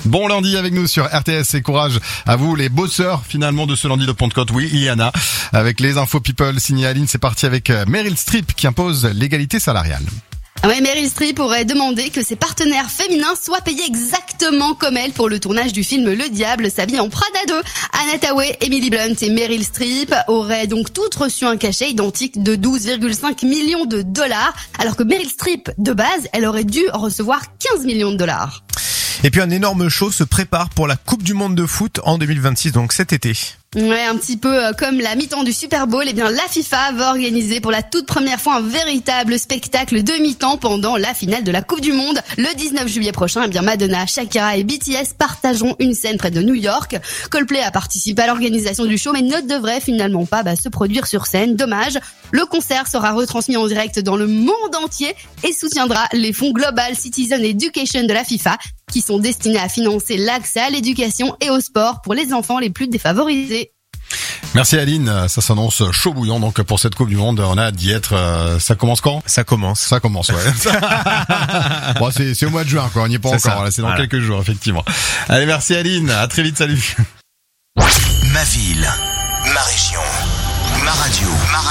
Bon lundi avec nous sur RTS et courage à vous les bosseurs finalement de ce lundi de Pentecôte. Oui, il y en a. Avec les infos people signé Aline, c'est parti avec Meryl Streep qui impose l'égalité salariale. Ouais, Meryl Streep aurait demandé que ses partenaires féminins soient payés exactement comme elle pour le tournage du film Le Diable s'habille en Prada 2. Anne Hathaway, Emily Blunt et Meryl Streep auraient donc toutes reçu un cachet identique de 12,5 millions de dollars, alors que Meryl Streep, de base, elle aurait dû recevoir 15 millions de dollars. Et puis un énorme show se prépare pour la Coupe du Monde de foot en 2026, donc cet été. Ouais, un petit peu comme la mi-temps du Super Bowl, eh bien la FIFA va organiser pour la toute première fois un véritable spectacle de mi-temps pendant la finale de la Coupe du Monde. Le 19 juillet prochain, eh bien Madonna, Shakira et BTS partageront une scène près de New York. Coldplay a participé à l'organisation du show mais ne devrait finalement pas se produire sur scène. Dommage. Le concert sera retransmis en direct dans le monde entier et soutiendra les fonds Global Citizen Education de la FIFA qui sont destinés à financer l'accès à l'éducation et au sport pour les enfants les plus défavorisés. Merci Aline, ça s'annonce chaud bouillant donc pour cette Coupe du Monde, on a hâte d'y être. Ça commence quand ? Ça commence, ouais. Bon, c'est au mois de juin quoi, on n'y est pas c'est encore, là, c'est dans quelques jours effectivement. Allez, merci Aline, à très vite, salut. Ma ville, ma région, ma radio.